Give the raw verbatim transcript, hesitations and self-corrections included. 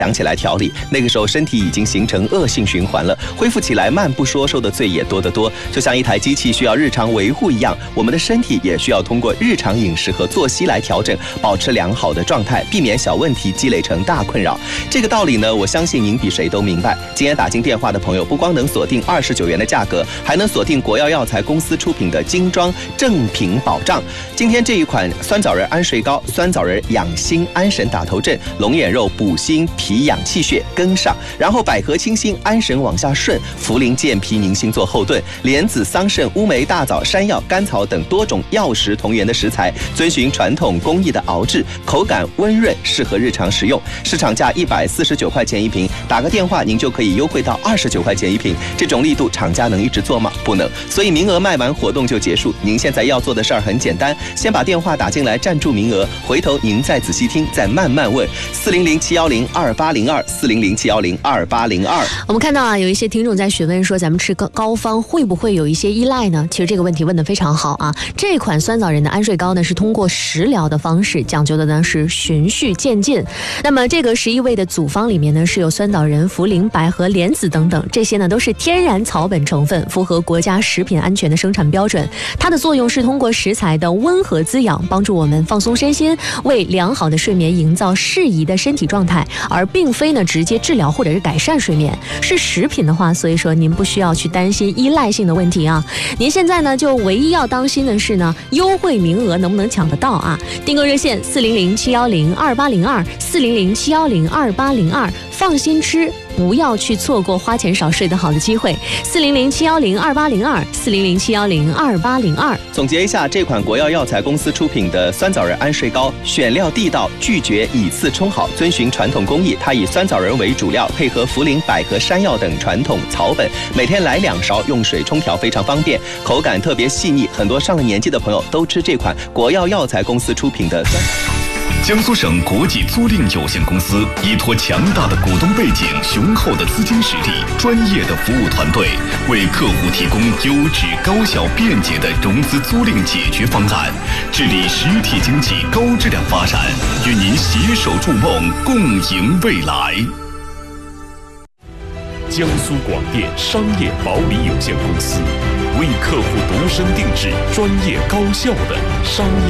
想起来调理，那个时候身体已经形成恶性循环了，恢复起来慢不说受的罪也多得多。就像一台机器需要日常维护一样，我们的身体也需要通过日常饮食和作息来调整，保持良好的状态，避免小问题积累成大困扰。这个道理呢，我相信您比谁都明白。今天打进电话的朋友，不光能锁定二十九元的价格，还能锁定国药药材公司出品的精装正品保障。今天这一款酸枣仁安睡膏、酸枣仁养心安神打头阵、龙眼肉补心脾养气血跟上，然后百合清心安神往下顺，茯苓健脾宁心做后盾，莲子桑葚乌梅大枣山药甘草等多种药食同源的食材，遵循传统工艺的熬制，口感温润，适合日常食用。市场价一百四十九块钱一瓶，打个电话您就可以优惠到二十九块钱一瓶。这种力度厂家能一直做吗？不能，所以名额卖完活动就结束。您现在要做的事儿很简单，先把电话打进来占住名额，回头您再仔细听，再慢慢问。四零零七幺零二八零二四零零七幺零二八零二。 我们看到啊，有一些听众在询问说，咱们吃高膏方会不会有一些依赖呢？其实这个问题问得非常好啊。这款酸枣仁的安睡膏呢，是通过食疗的方式，讲究的呢是循序渐进。那么这个十一味的组方里面呢，是有酸枣仁、茯苓、百合、莲子等等，这些呢都是天然草本成分，符合国家食品安全的生产标准。它的作用是通过食材的温和滋养，帮助我们放松身心，为良好的睡眠营造适宜的身体状态，而并非呢直接治疗或者是改善睡眠。是食品的话，所以说您不需要去担心依赖性的问题啊。您现在呢就唯一要当心的是呢，优惠名额能不能抢得到啊？订购热线四零零七幺零二八零二四零零七幺零二八零二，放心吃，不要去错过花钱少睡得好的机会。四零零七幺零二八零二四零零七幺零二八零二。 总结一下，这款国药药材公司出品的酸枣仁安睡膏，选料地道，拒绝以次充好，遵循传统工艺。它以酸枣仁为主料，配合茯苓、百合、山药等传统草本，每天来两勺，用水冲调非常方便，口感特别细腻。很多上了年纪的朋友都吃这款国药药材公司出品的酸。 江苏省国际租赁有限公司依托强大的股东背景、雄厚的资金实力、专业的服务团队，为客户提供优质、高效、便捷的融资租赁解决方案，致力实体经济高质量发展，与您携手筑梦，共赢未来。 江苏广电商业保理有限公司为客户度身定制、专业高效的商业